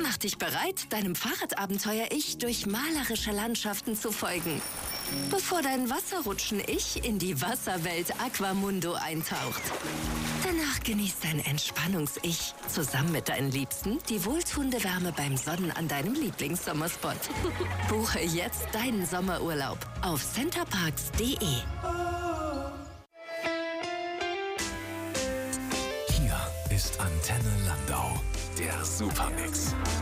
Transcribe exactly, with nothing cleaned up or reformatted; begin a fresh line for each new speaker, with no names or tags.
Mach dich bereit, deinem Fahrradabenteuer-Ich durch malerische Landschaften zu folgen. Bevor dein Wasserrutschen-Ich in die Wasserwelt Aquamundo eintaucht. Danach genießt dein Entspannungs-Ich zusammen mit deinen Liebsten die wohltuende Wärme beim Sonnen an deinem Lieblingssommerspot. Buche jetzt deinen Sommerurlaub auf centerparks punkt de.
Hier ist Antenne Landau, der Supermix.